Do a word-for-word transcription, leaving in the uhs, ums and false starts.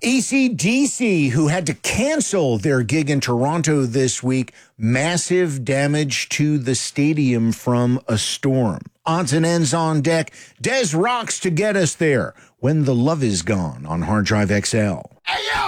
A C D C, who had to cancel their gig in Toronto this week, massive damage to the stadium from a storm. Odds and ends on deck. Des rocks to get us there when the love is gone on Hard Drive X L. Hey, yo!